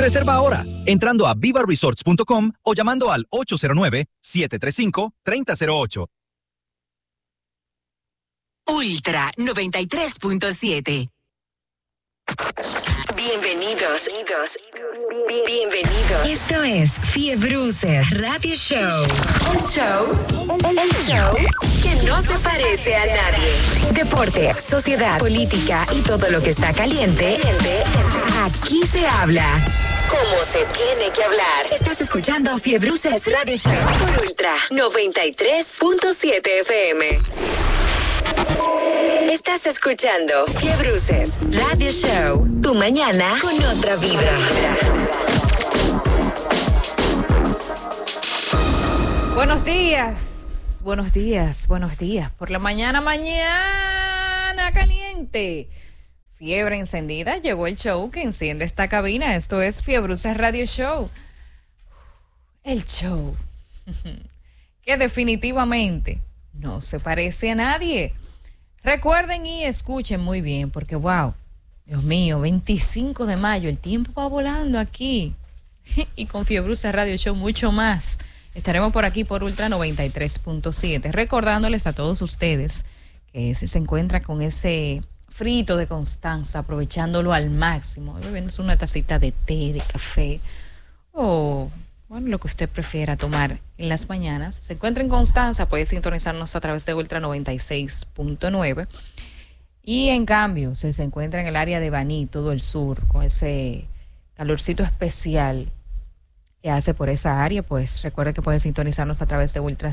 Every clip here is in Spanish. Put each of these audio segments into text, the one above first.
Reserva ahora, entrando a vivaresorts.com o llamando al 809-735-3008. Ultra 93.7. Bienvenidos. Esto es Fiebruces Radio Show. El show que no se parece a nadie. Deporte, sociedad, política y todo lo que está caliente. Aquí se habla como se tiene que hablar. Estás escuchando Fiebruces Radio Show por Ultra 93.7 FM. Estás escuchando Fiebruces Radio Show. Tu mañana con otra vibra. Buenos días. Por la mañana caliente. Fiebre encendida. Llegó el show que enciende esta cabina. Esto es Fiebruces Radio Show. El show que definitivamente no se parece a nadie. Recuerden y escuchen muy bien, porque wow, Dios mío, 25 de mayo, el tiempo va volando aquí. Y con Fiebruces Radio Show mucho más. Estaremos por aquí por Ultra 93.7, recordándoles a todos ustedes que si se encuentra con ese frito de Constanza, aprovechándolo al máximo, bebiéndose una tacita de té, de café, o bueno, lo que usted prefiera tomar en las mañanas. Se encuentra en Constanza, puede sintonizarnos a través de Ultra 96.9. Y en cambio, si se encuentra en el área de Baní, todo el sur, con ese calorcito especial que hace por esa área, pues recuerde que puede sintonizarnos a través de Ultra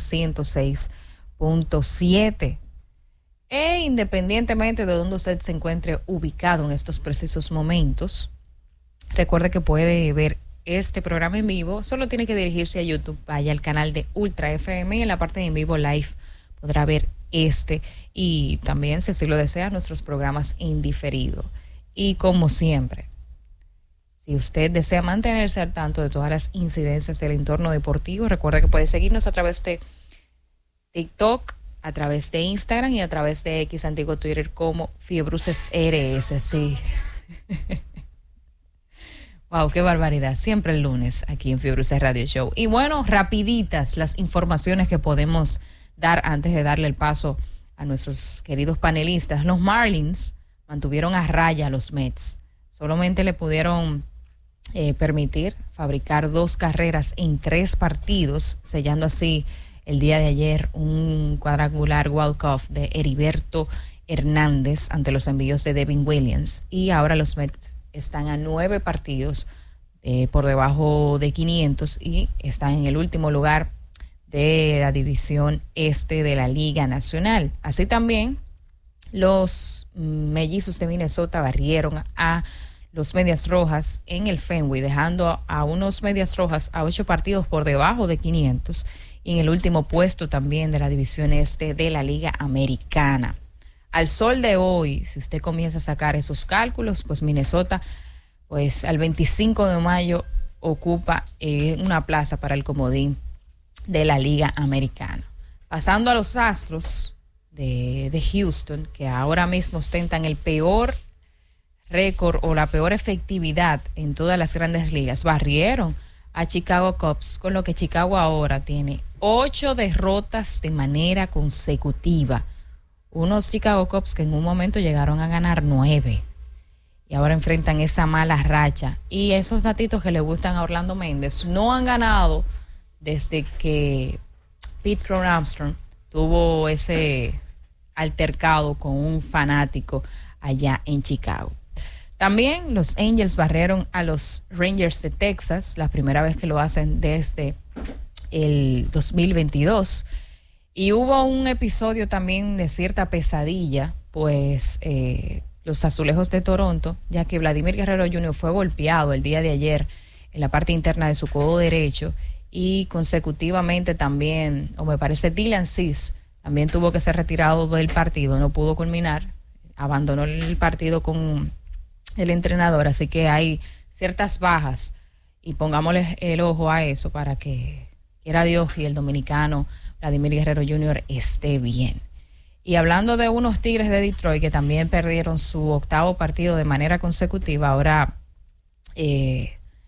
106.7. E independientemente de donde usted se encuentre ubicado en estos precisos momentos, recuerde que puede ver este programa en vivo. Solo tiene que dirigirse a YouTube, vaya al canal de Ultra FM y en la parte de en vivo live podrá ver y también, si así lo desea, nuestros programas en diferido. Y como siempre, si usted desea mantenerse al tanto de todas las incidencias del entorno deportivo, recuerda que puede seguirnos a través de TikTok, a través de Instagram y a través de X, antiguo Twitter, como Fiebruces RS. Sí. Wow, qué barbaridad. Siempre el lunes aquí en Fiebruces Radio Show. Y bueno, rapiditas las informaciones que podemos dar antes de darle el paso a nuestros queridos panelistas. Los Marlins mantuvieron a raya a los Mets. Solamente le pudieron permitir fabricar 2 carreras en 3 partidos, sellando así el día de ayer un cuadrangular walk-off de Heriberto Hernández ante los envíos de Devin Williams. Y ahora los Mets están a 9 partidos por debajo de 500 y están en el último lugar de la división este de la Liga Nacional. Así también los Mellizos de Minnesota barrieron a los Medias Rojas en el Fenway, dejando a unos Medias Rojas a 8 partidos por debajo de 500 y en el último puesto también de la división este de la Liga Americana. Al sol de hoy, si usted comienza a sacar esos cálculos, pues Minnesota, pues al 25 de mayo ocupa una plaza para el comodín de la Liga Americana. Pasando a los Astros de Houston, que ahora mismo ostentan el peor récord o la peor efectividad en todas las grandes ligas, barrieron a Chicago Cubs, con lo que Chicago ahora tiene 8 derrotas de manera consecutiva. Unos Chicago Cubs que en un momento llegaron a ganar 9 y ahora enfrentan esa mala racha. Y esos datitos que le gustan a Orlando Méndez, no han ganado desde que Pete Crow Armstrong tuvo ese altercado con un fanático allá en Chicago. También los Angels barrieron a los Rangers de Texas, la primera vez que lo hacen desde el 2022. Y hubo un episodio también de cierta pesadilla, pues los Azulejos de Toronto, ya que Vladimir Guerrero Jr. fue golpeado el día de ayer en la parte interna de su codo derecho y consecutivamente también, o me parece Dylan Cease, también tuvo que ser retirado del partido, no pudo culminar, abandonó el partido con el entrenador, así que hay ciertas bajas y pongámosle el ojo a eso para que quiera Dios y el dominicano Vladimir Guerrero Jr. esté bien. Y hablando de unos Tigres de Detroit que también perdieron su 8º partido de manera consecutiva, ahora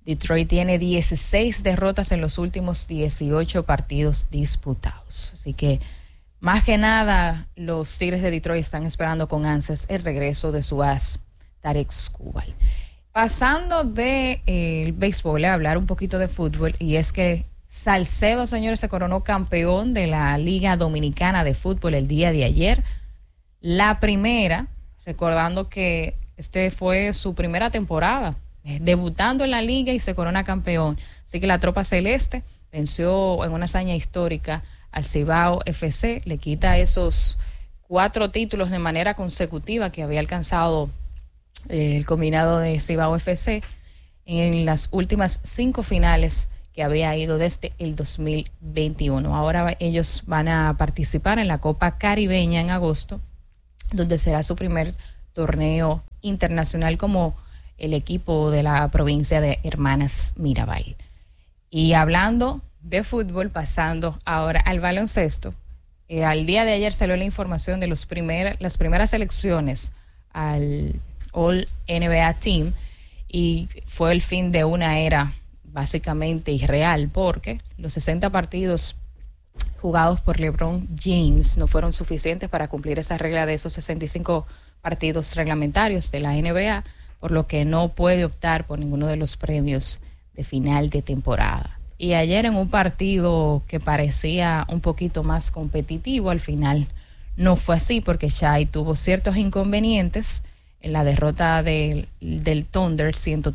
Detroit tiene 16 derrotas en los últimos 18 partidos disputados. Así que, más que nada, los Tigres de Detroit están esperando con ansias el regreso de su as, Tarik Skubal. Pasando del béisbol a hablar un poquito de fútbol, y es que Salcedo, señores, se coronó campeón de la Liga Dominicana de Fútbol el día de ayer. La primera, recordando que fue su primera temporada, debutando en la liga y se corona campeón. Así que la tropa celeste venció en una hazaña histórica al Cibao FC, le quita esos 4 títulos de manera consecutiva que había alcanzado el combinado de Cibao FC en las últimas 5 finales que había ido desde el 2021. Ahora ellos van a participar en la Copa Caribeña en agosto, donde será su primer torneo internacional como el equipo de la provincia de Hermanas Mirabal. Y hablando de fútbol, pasando ahora al baloncesto, al día de ayer salió la información de las primeras selecciones al All NBA Team, y fue el fin de una era básicamente irreal, porque los 60 partidos jugados por LeBron James no fueron suficientes para cumplir esa regla de esos 65 partidos reglamentarios de la NBA, por lo que no puede optar por ninguno de los premios de final de temporada. Y ayer, en un partido que parecía un poquito más competitivo, al final no fue así, porque Shai tuvo ciertos inconvenientes en la derrota del Thunder,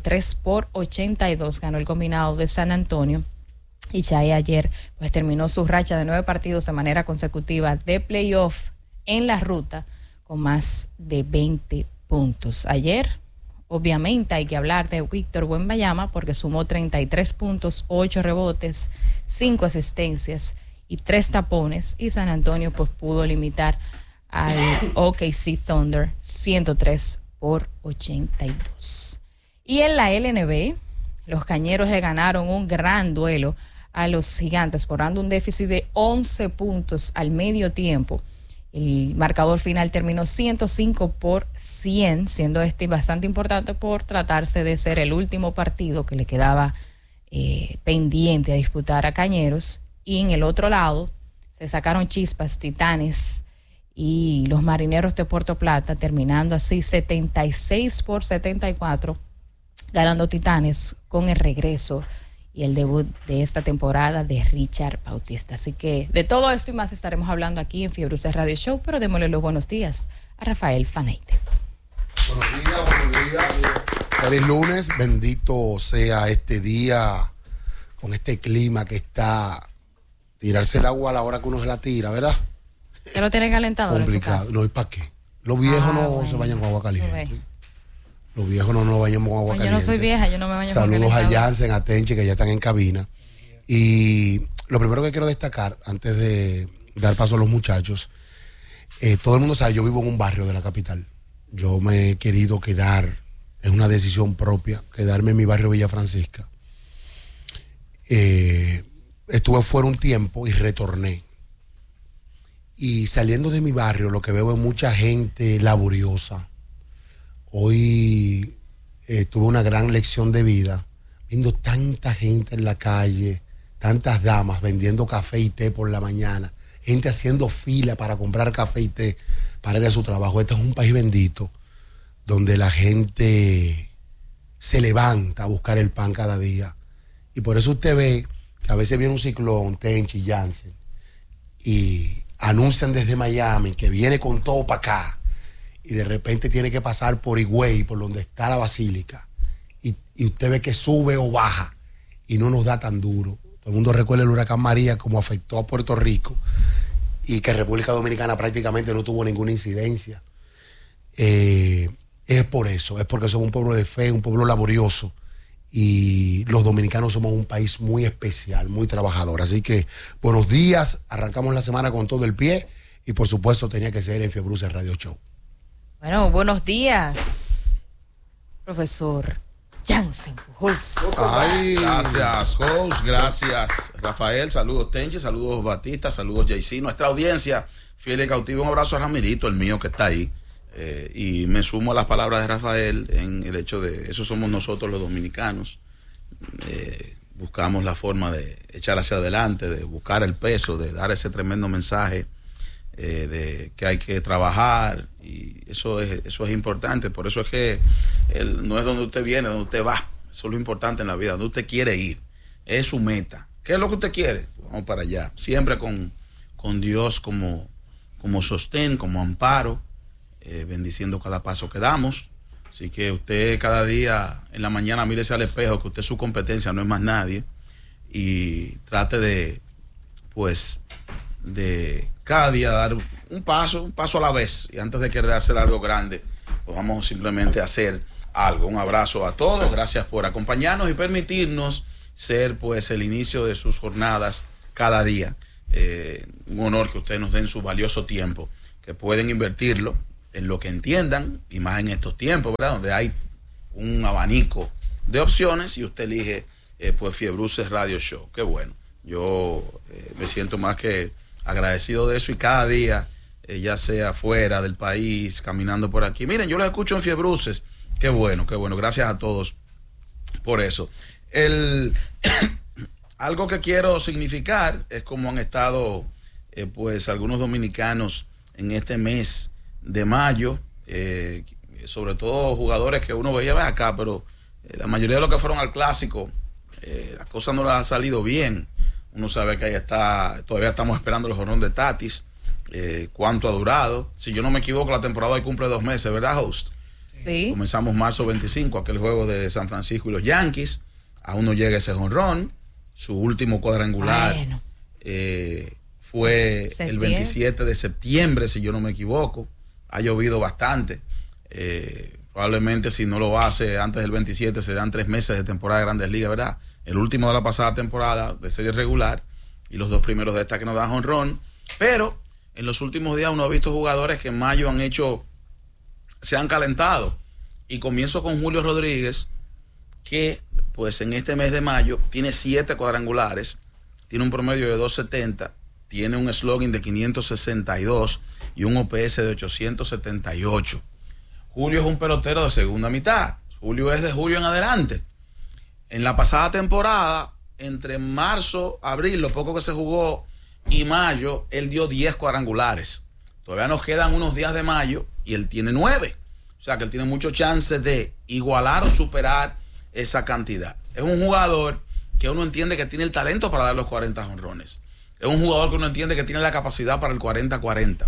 103-82, ganó el combinado de San Antonio. Y Shai ayer pues terminó su racha de 9 partidos de manera consecutiva de playoff en la ruta con más de 20 puntos. Ayer, obviamente, hay que hablar de Víctor Wembanyama, porque sumó 33 puntos, 8 rebotes, 5 asistencias y 3 tapones, y San Antonio pues pudo limitar al OKC Thunder 103-82. Y en la LNB, los Cañeros le ganaron un gran duelo a los Gigantes, cobrando un déficit de 11 puntos al medio tiempo. El marcador final terminó 105-100, siendo bastante importante por tratarse de ser el último partido que le quedaba pendiente a disputar a Cañeros. Y en el otro lado se sacaron chispas Titanes y los Marineros de Puerto Plata, terminando así 76-74, ganando Titanes con el regreso y el debut de esta temporada de Richard Bautista. Así que de todo esto y más estaremos hablando aquí en Fiebre UC Radio Show, pero démosle los buenos días a Rafael Faneite. Buenos días. Feliz lunes, bendito sea este día con este clima que está, tirarse el agua a la hora que uno se la tira, ¿verdad? ¿Usted lo tiene calentador complicado. En su casa? No, ¿y para qué? Los viejos no se bañan con agua caliente. Los viejos no nos bañamos con agua caliente. Yo no soy vieja, yo no me baño con Saludos calentador. a Jansen, a Tenchi, que ya están en cabina. Y lo primero que quiero destacar, antes de dar paso a los muchachos, todo el mundo sabe, yo vivo en un barrio de la capital. Yo me he querido quedar, es una decisión propia, quedarme en mi barrio Villa Francisca. Estuve fuera un tiempo y retorné. Y saliendo de mi barrio, lo que veo es mucha gente laboriosa. Hoy tuve una gran lección de vida, viendo tanta gente en la calle, tantas damas vendiendo café y té por la mañana, gente haciendo fila para comprar café y té para ir a su trabajo. Este es un país bendito, donde la gente se levanta a buscar el pan cada día. Y por eso usted ve que a veces viene un ciclón, Tenchi, Jansen, y anuncian desde Miami que viene con todo para acá, y de repente tiene que pasar por Higüey, por donde está la basílica, y usted ve que sube o baja y no nos da tan duro. Todo el mundo recuerda el huracán María, como afectó a Puerto Rico, y que República Dominicana prácticamente no tuvo ninguna incidencia. Es por eso, es porque somos un pueblo de fe, un pueblo laborioso, y los dominicanos somos un país muy especial, muy trabajador. Así que buenos días, arrancamos la semana con todo el pie, y por supuesto tenía que ser en Fiebre UC Radio Show. Bueno, buenos días, profesor Jansen Pujols. Gracias, host, gracias, Rafael, saludos Tenchi, saludos Batista, saludos JC, nuestra audiencia fiel y cautiva. Un abrazo a Ramirito, el mío, que está ahí. Y me sumo a las palabras de Rafael en el hecho de eso somos nosotros los dominicanos, buscamos la forma de echar hacia adelante, de buscar el peso, de dar ese tremendo mensaje de que hay que trabajar, y eso es importante. Por eso es que no es donde usted viene, donde usted va. Eso es lo importante en la vida, donde usted quiere ir, es su meta. ¿Qué es lo que usted quiere? Vamos para allá, siempre con Dios como sostén, como amparo, bendiciendo cada paso que damos. Así que usted cada día en la mañana mírese al espejo, que usted es su competencia, no es más nadie, y trate de cada día dar un paso a la vez, y antes de querer hacer algo grande, pues vamos simplemente a hacer algo. Un abrazo a todos, gracias por acompañarnos y permitirnos ser pues el inicio de sus jornadas cada día. Un honor que ustedes nos den su valioso tiempo, que pueden invertirlo en lo que entiendan, y más en estos tiempos, ¿verdad?, donde hay un abanico de opciones, y usted elige pues Fiebruces Radio Show. Qué bueno, yo me siento más que agradecido de eso, y cada día, ya sea fuera del país, caminando por aquí, miren, yo lo escucho en Fiebruces. Qué bueno, gracias a todos por eso. Algo que quiero significar es cómo han estado pues algunos dominicanos en este mes de mayo, sobre todo jugadores que uno veía acá, pero la mayoría de los que fueron al clásico, las cosas no les han salido bien. Uno sabe que ahí está, todavía estamos esperando el jonrón de Tatis, cuánto ha durado. Si yo no me equivoco, la temporada hoy cumple 2 meses, ¿verdad, host? Sí. Comenzamos marzo 25, aquel juego de San Francisco y los Yankees. Aún no llega ese jonrón. Su último cuadrangular fue el 27 de septiembre, si yo no me equivoco. Ha llovido bastante. Probablemente si no lo hace antes del 27 serán 3 meses de temporada de Grandes Ligas, ¿verdad? El último de la pasada temporada de serie regular y los 2 primeros de esta que nos dan jonrón. Pero en los últimos días uno ha visto jugadores que en mayo se han calentado. Y comienzo con Julio Rodríguez, que pues en este mes de mayo tiene 7 cuadrangulares, tiene un promedio de 270, tiene un slogan de 562 y un OPS de 878. Julio es un pelotero de segunda mitad. Julio es de julio en adelante. En la pasada temporada, entre marzo, abril, lo poco que se jugó, y mayo, él dio 10 cuadrangulares. Todavía nos quedan unos días de mayo y él tiene 9. O sea que él tiene muchos chances de igualar o superar esa cantidad. Es un jugador que uno entiende que tiene el talento para dar los 40 jonrones. Es un jugador que uno entiende que tiene la capacidad para el 40-40.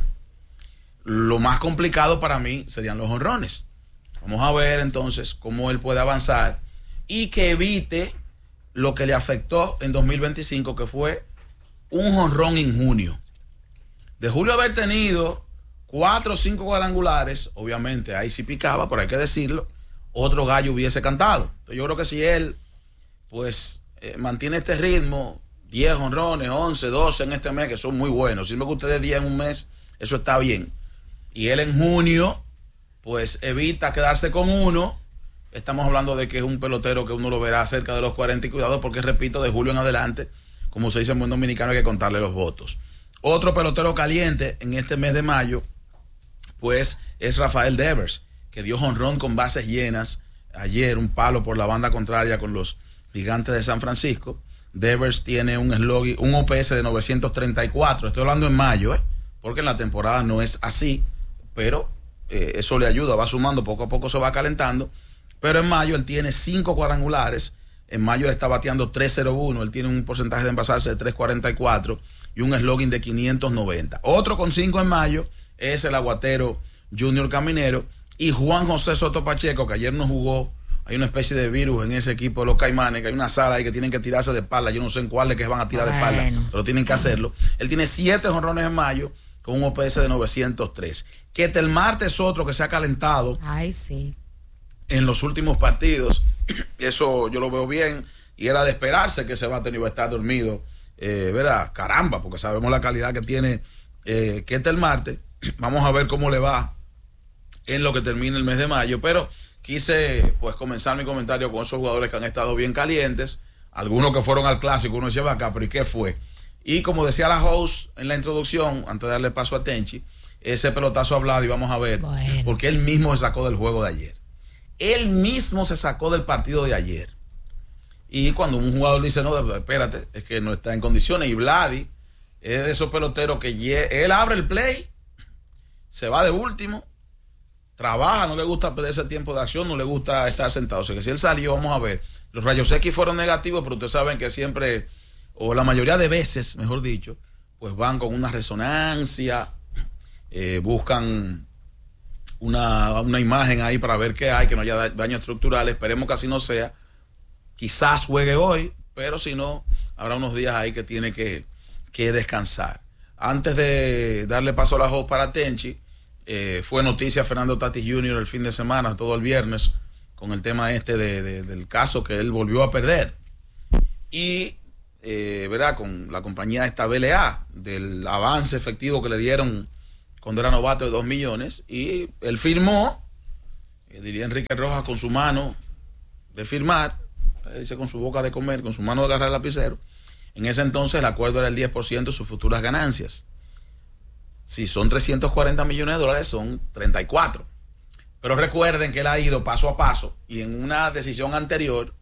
Lo más complicado para mí serían los jonrones. Vamos a ver entonces cómo él puede avanzar y que evite lo que le afectó en 2025, que fue un jonrón en junio. De Julio haber tenido 4 o 5 cuadrangulares, obviamente ahí sí picaba, pero hay que decirlo, otro gallo hubiese cantado. Entonces yo creo que si él pues mantiene este ritmo, 10 jonrones, 11, 12 en este mes, que son muy buenos. Si me gusta de 10 en un mes, eso está bien. Y él en junio pues evita quedarse con uno. Estamos hablando de que es un pelotero que uno lo verá cerca de los 40, y cuidado porque, repito, de julio en adelante, como se dice en buen dominicano, hay que contarle los votos. Otro pelotero caliente en este mes de mayo pues es Rafael Devers, que dio jonrón con bases llenas ayer, un palo por la banda contraria con los Gigantes de San Francisco. Devers tiene un OPS de 934. Estoy hablando en mayo, porque en la temporada no es así, pero eso le ayuda, va sumando, poco a poco se va calentando. Pero en mayo él tiene 5 cuadrangulares. En mayo él está bateando 3.01. Él tiene un porcentaje de envasarse de 3.44 y un slogan de 590. Otro con 5 en mayo es el aguatero Junior Caminero. Y Juan José Soto Pacheco, que ayer no jugó. Hay una especie de virus en ese equipo de los Caimanes, que hay una sala ahí que tienen que tirarse de espalda. Yo no sé en cuál es que van a tirar de espalda, pero tienen que hacerlo. Él tiene 7 jonrones en mayo con un OPS de 903. Ketel Marte es otro que se ha calentado. Ay, sí. En los últimos partidos. Eso yo lo veo bien, y era de esperarse que ese bate no iba a estar dormido, ¿verdad? Caramba, porque sabemos la calidad que tiene Ketel Marte. Vamos a ver cómo le va en lo que termina el mes de mayo, pero quise pues comenzar mi comentario con esos jugadores que han estado bien calientes, algunos que fueron al clásico. Uno decía acá, pero ¿y qué fue? Y como decía la host en la introducción, antes de darle paso a Tenchi, ese pelotazo hablado, y vamos a ver, porque él mismo se sacó del juego de ayer. Él mismo se sacó del partido de ayer. Y cuando un jugador dice, no, espérate, es que no está en condiciones. Y Vladi es de esos peloteros que él abre el play, se va de último, trabaja, no le gusta perderse tiempo de acción, no le gusta estar sentado. O sea que si él salió, vamos a ver. Los rayos X fueron negativos, pero ustedes saben que siempre, o la mayoría de veces, mejor dicho, pues van con una resonancia, buscan una imagen ahí para ver qué hay, que no haya daño estructural. Esperemos que así no sea. Quizás juegue hoy, pero si no, habrá unos días ahí que tiene que descansar. Antes de darle paso a la host para Tenchi, fue noticia Fernando Tatis Jr. el fin de semana, todo el viernes, con el tema del caso que él volvió a perder. Y, ¿verdad? Con la compañía esta BLA, del avance efectivo que le dieron cuando era novato de 2 millones, y él firmó, diría Enrique Rojas, con su mano de firmar, dice con su boca de comer, con su mano de agarrar el lapicero. En ese entonces el acuerdo era el 10% de sus futuras ganancias. Si son 340 millones de dólares, son 34. Pero recuerden que él ha ido paso a paso, y en una decisión anterior